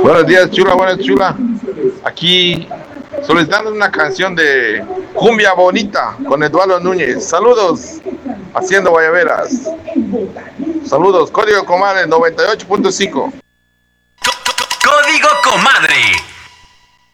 Buenos días, chula, buenas chula. Aquí solicitando una canción de Cumbia Bonita con Eduardo Núñez. Saludos, haciendo guayaberas. Saludos, Código Comadre 98.5. Código Comadre.